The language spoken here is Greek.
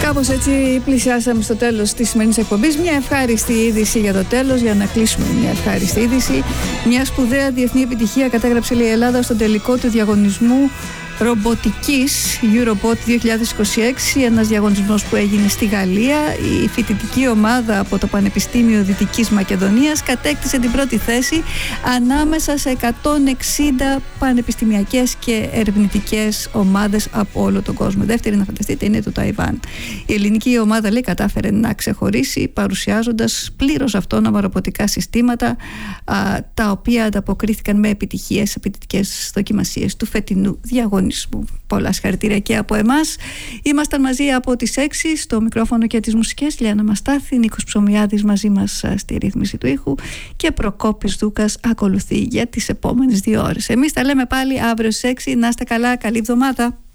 Κάπως έτσι πλησιάσαμε στο τέλος της σημερινής εκπομπής. Μια ευχάριστη είδηση για το τέλος, για να κλείσουμε μια ευχάριστη είδηση. Μια σπουδαία διεθνή επιτυχία κατέγραψε η Ελλάδα στον τελικό του διαγωνισμού ρομποτικής Eurobot 2026, ένας διαγωνισμός που έγινε στη Γαλλία. Η φοιτητική ομάδα από το Πανεπιστήμιο Δυτικής Μακεδονίας κατέκτησε την πρώτη θέση ανάμεσα σε 160 πανεπιστημιακές και ερευνητικές ομάδες από όλο τον κόσμο. Δεύτερη, να φανταστείτε, είναι το Ταϊβάν. Η ελληνική ομάδα, λέει, κατάφερε να ξεχωρίσει παρουσιάζοντας πλήρως αυτόνομα ρομποτικά συστήματα, τα οποία ανταποκρίθηκαν με επιτυχίες σε φοιτητικές δοκιμασίες του φετινού διαγωνισμού. Πολλά συγχαρητήρια και από εμάς. Ήμασταν μαζί από τις 6 στο μικρόφωνο και τις μουσικές. Λιάννα Μαστάθη, Νίκος Ψωμιάδης μαζί μας στη ρύθμιση του ήχου και Προκόπης Δούκας ακολουθεί για τις επόμενες 2 ώρες. Εμείς τα λέμε πάλι αύριο στις 6. Να είστε καλά, καλή εβδομάδα.